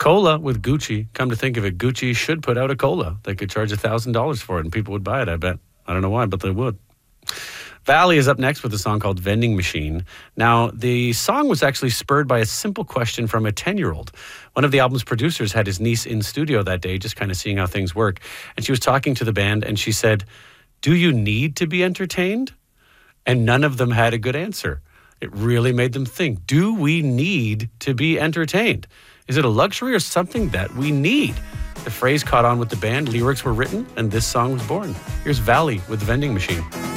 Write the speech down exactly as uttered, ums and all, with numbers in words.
Cola with Gucci. Come to think of it, Gucci should put out a cola. They could charge one thousand dollars for it and people would buy it, I bet. I don't know why, but they would. Valley is up next with a song called Vending Machine. Now, the song was actually spurred by a simple question from a ten-year-old. One of the album's producers had his niece in studio that day, just kind of seeing how things work. And she was talking to the band and she said, "Do you need to be entertained?" And none of them had a good answer. It really made them think, do we need to be entertained? Is it a luxury or something that we need? The phrase caught on with the band, lyrics were written, and this song was born. Here's Valley with Vending Machine.